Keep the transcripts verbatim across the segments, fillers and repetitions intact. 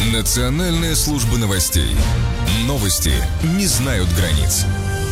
Национальная служба новостей. Новости не знают границ.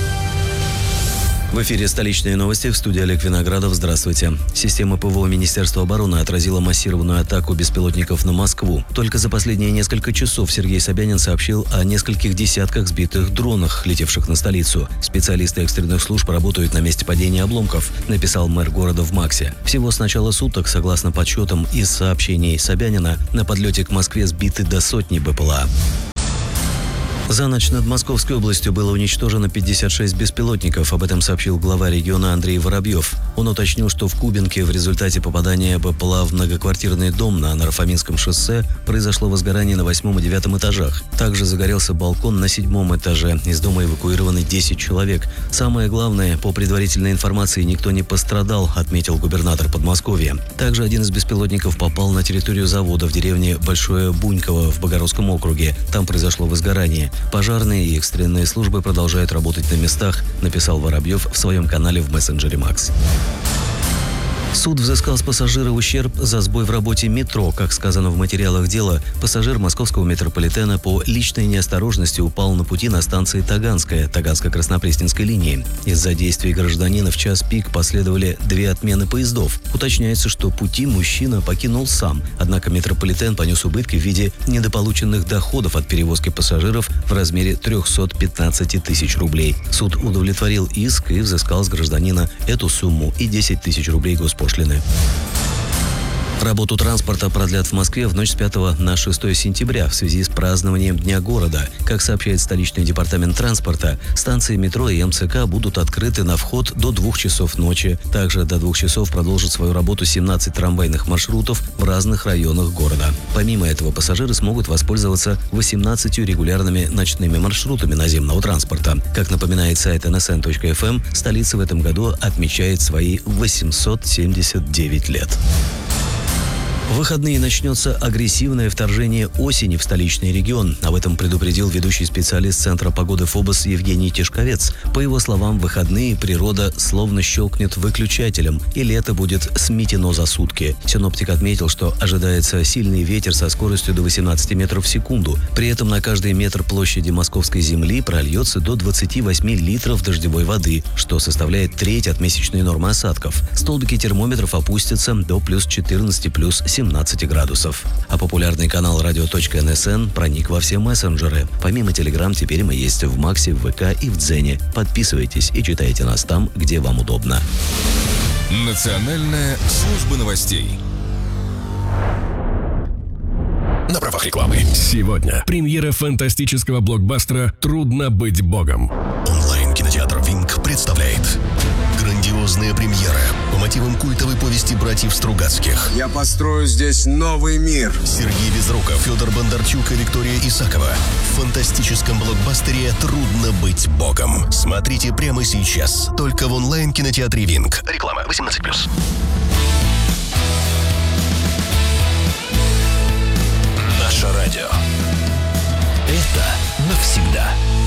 В эфире «Столичные новости», в студии Олег Виноградов. Здравствуйте. Система ПВО Министерства обороны отразила массированную атаку беспилотников на Москву. Только за последние несколько часов Сергей Собянин сообщил о нескольких десятках сбитых дронах, летевших на столицу. Специалисты экстренных служб работают на месте падения обломков, написал мэр города в МАКСе. Всего с начала суток, согласно подсчетам из сообщений Собянина, на подлете к Москве сбиты до сотни БПЛА. За ночь над Московской областью было уничтожено пятьдесят шесть беспилотников. Об этом сообщил глава региона Андрей Воробьев. Он уточнил, что в Кубинке в результате попадания БПЛА в многоквартирный дом на Нарфаминском шоссе произошло возгорание на восьмом и девятом этажах. Также загорелся балкон на седьмом этаже. Из дома эвакуированы десять человек. Самое главное, по предварительной информации, никто не пострадал, отметил губернатор Подмосковья. Также один из беспилотников попал на территорию завода в деревне Большое Буньково в Богородском округе. Там произошло возгорание. Пожарные и экстренные службы продолжают работать на местах, написал Воробьев в своем канале в мессенджере Макс. Суд взыскал с пассажира ущерб за сбой в работе метро. Как сказано в материалах дела, пассажир московского метрополитена по личной неосторожности упал на пути на станции Таганская, Таганско-Краснопресненской линии. Из-за действий гражданина в час пик последовали две отмены поездов. Уточняется, что пути мужчина покинул сам, однако метрополитен понес убытки в виде недополученных доходов от перевозки пассажиров в размере триста пятнадцать тысяч рублей. Суд удовлетворил иск и взыскал с гражданина эту сумму и десять тысяч рублей госпошлины. Работу транспорта продлят в Москве в ночь с пятого на шестое сентября в связи с празднованием Дня города. Как сообщает столичный департамент транспорта, станции метро и МЦК будут открыты на вход до двух часов ночи. Также до двух часов продолжат свою работу семнадцать трамвайных маршрутов в разных районах города. Помимо этого, пассажиры смогут воспользоваться восемнадцатью регулярными ночными маршрутами наземного транспорта. Как напоминает сайт эн эс эн точка эф эм, столица в этом году отмечает свои восемьсот семьдесят девять лет. В выходные начнется агрессивное вторжение осени в столичный регион. Об этом предупредил ведущий специалист Центра погоды ФОБОС Евгений Тишковец. По его словам, в выходные природа словно щелкнет выключателем, и лето будет сметено за сутки. Синоптик отметил, что ожидается сильный ветер со скоростью до восемнадцати метров в секунду. При этом на каждый метр площади московской земли прольется до двадцати восьми литров дождевой воды, что составляет треть от месячной нормы осадков. Столбики термометров опустятся до плюс четырнадцати, плюс семнадцати градусов. А популярный канал радио точка эн эс эн проник во все мессенджеры. Помимо Телеграм, теперь мы есть в Максе, в ВК и в Дзене. Подписывайтесь и читайте нас там, где вам удобно. Национальная служба новостей. На правах рекламы. Сегодня премьера фантастического блокбастера «Трудно быть богом». Онлайн-кинотеатр «Винк» представляет грандиозная премьера по мотивам культовой повести братьев Стругацких. Я построю здесь новый мир. Сергей Безруков, Федор Бондарчук и Виктория Исакова. В фантастическом блокбастере «Трудно быть богом». Смотрите прямо сейчас. Только в онлайн-кинотеатре «Винк». Реклама восемнадцать плюс. Наше радио. Это навсегда.